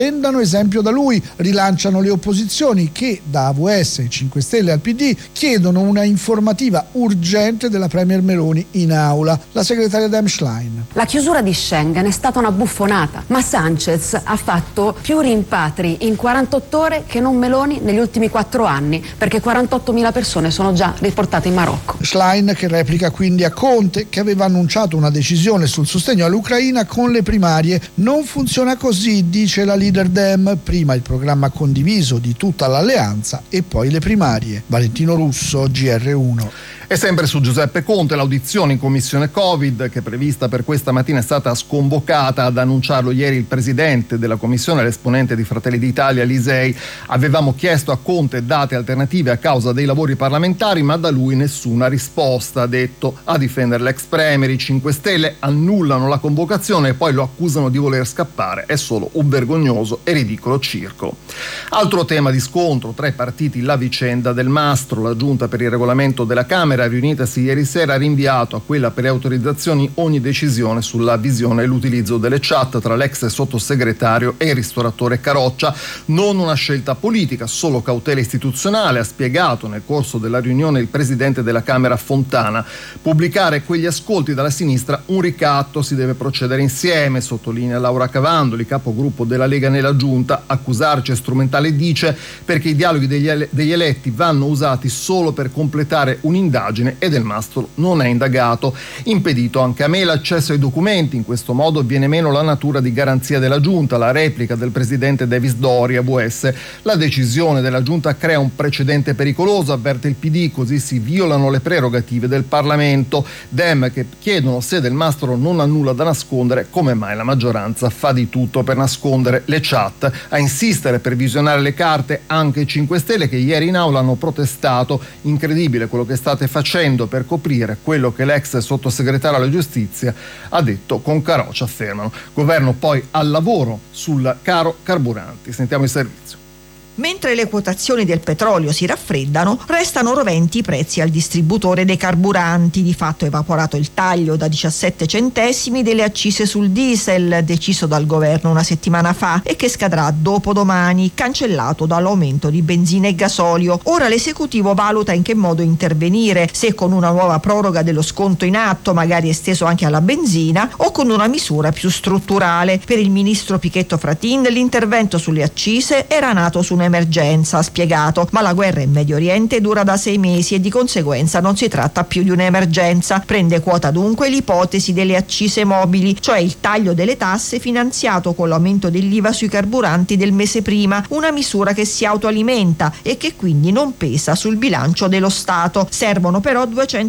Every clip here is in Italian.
Prendano esempio da lui, rilanciano le opposizioni che da AVS, 5 Stelle al PD chiedono una informativa urgente della Premier Meloni in aula. La segretaria Dem Schlein. La chiusura di Schengen è stata una buffonata, ma Sanchez ha fatto più rimpatri in 48 ore che non Meloni negli ultimi 4 anni, perché 48.000 persone sono già riportate in Marocco. Schlein che replica quindi a Conte, che aveva annunciato una decisione sul sostegno all'Ucraina con le primarie. Non funziona così, dice la leader Dem, prima il programma condiviso di tutta l'alleanza e poi le primarie. Valentino Russo, GR1. E sempre su Giuseppe Conte, l'audizione in commissione Covid che è prevista per questa mattina è stata sconvocata. Ad annunciarlo ieri il presidente della commissione, l'esponente di Fratelli d'Italia Lisei. Avevamo chiesto a Conte date alternative a causa dei lavori parlamentari, ma da lui nessuna risposta. Ha detto a difendere l'ex premier. I 5 Stelle annullano la convocazione e poi lo accusano di voler scappare. È solo un vergognoso e ridicolo circolo. Altro tema di scontro tra i partiti, la vicenda del Mastro. La giunta per il regolamento della Camera, riunitasi ieri sera, ha rinviato a quella per le autorizzazioni ogni decisione sulla visione e l'utilizzo delle chat tra l'ex sottosegretario e il ristoratore Caroccia. Non una scelta politica, solo cautela istituzionale, ha spiegato nel corso della riunione il presidente della Camera Fontana. Pubblicare quegli ascolti dalla sinistra un ricatto, si deve procedere insieme, sottolinea Laura Cavandoli, capogruppo della Lega nella giunta. Accusarci è strumentale, dice, perché i dialoghi degli eletti vanno usati solo per completare un'indagine e Del Mastro non è indagato. Impedito anche a me l'accesso ai documenti, in questo modo viene meno la natura di garanzia della giunta. La replica del presidente Davis Dori, AVS. La decisione della giunta crea un precedente pericoloso, avverte il PD, così si violano le prerogative del Parlamento. Dem che chiedono, se Del Mastro non ha nulla da nascondere, come mai la maggioranza fa di tutto per nascondere le chat. A insistere per visionare le carte anche i 5 Stelle, che ieri in aula hanno protestato. Incredibile quello che state facendo per coprire quello che l'ex sottosegretario alla giustizia ha detto con Caroccia, affermano. Governo poi al lavoro sul caro carburanti. Sentiamo il servizio. Mentre le quotazioni del petrolio si raffreddano, restano roventi i prezzi al distributore dei carburanti. Di fatto è evaporato il taglio da 17 centesimi delle accise sul diesel, deciso dal governo una settimana fa e che scadrà dopodomani, cancellato dall'aumento di benzina e gasolio. Ora l'esecutivo valuta in che modo intervenire, se con una nuova proroga dello sconto in atto, magari esteso anche alla benzina, o con una misura più strutturale. Per il ministro Pichetto Fratin l'intervento sulle accise era nato su un'emergenza, ha spiegato, ma la guerra in Medio Oriente dura da 6 mesi e di conseguenza non si tratta più di un'emergenza. Prende quota dunque l'ipotesi delle accise mobili, cioè il taglio delle tasse finanziato con l'aumento dell'IVA sui carburanti del mese prima, una misura che si autoalimenta e che quindi non pesa sul bilancio dello Stato. Servono però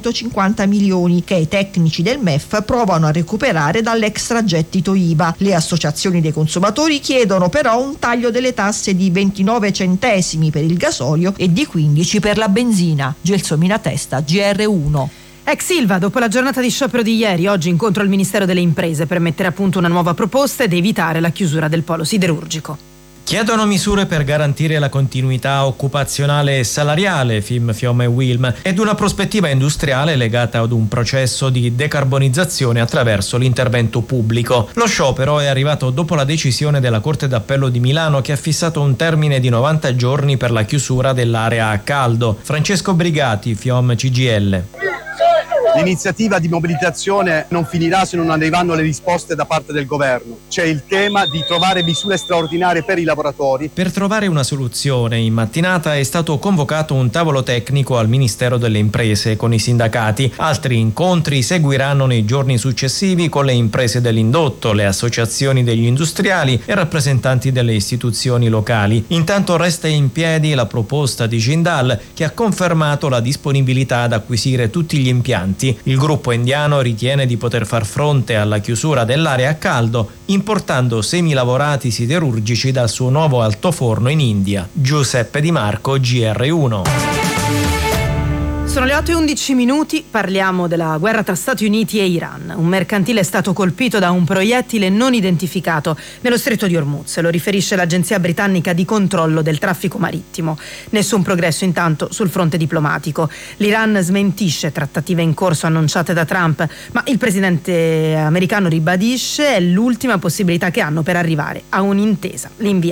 250 milioni che i tecnici del MEF provano a recuperare dall'extragettito IVA. Le associazioni dei consumatori chiedono però un taglio delle tasse di 29 centesimi per il gasolio e di 15 per la benzina. Gelsomina Testa, GR1. Ex Ilva, dopo la giornata di sciopero di ieri, oggi incontro al Ministero delle Imprese per mettere a punto una nuova proposta ed evitare la chiusura del polo siderurgico. Chiedono misure per garantire la continuità occupazionale e salariale, FIM, FIOM e WILM, ed una prospettiva industriale legata ad un processo di decarbonizzazione attraverso l'intervento pubblico. Lo sciopero è arrivato dopo la decisione della Corte d'Appello di Milano, che ha fissato un termine di 90 giorni per la chiusura dell'area a caldo. Francesco Brigati, FIOM CGIL. L'iniziativa di mobilitazione non finirà se non arriveranno le risposte da parte del governo. C'è il tema di trovare misure straordinarie per i lavoratori. Per trovare una soluzione, in mattinata è stato convocato un tavolo tecnico al Ministero delle Imprese con i sindacati. Altri incontri seguiranno nei giorni successivi con le imprese dell'indotto, le associazioni degli industriali e rappresentanti delle istituzioni locali. Intanto resta in piedi la proposta di Jindal, che ha confermato la disponibilità ad acquisire tutti gli impianti. Il gruppo indiano ritiene di poter far fronte alla chiusura dell'area a caldo importando semilavorati siderurgici dal suo nuovo altoforno in India. Giuseppe Di Marco, GR1. Sono le 8:11, parliamo della guerra tra Stati Uniti e Iran. Un mercantile è stato colpito da un proiettile non identificato nello stretto di Hormuz, lo riferisce l'agenzia britannica di controllo del traffico marittimo. Nessun progresso intanto sul fronte diplomatico. L'Iran smentisce trattative in corso annunciate da Trump, ma il presidente americano ribadisce è l'ultima possibilità che hanno per arrivare a un'intesa.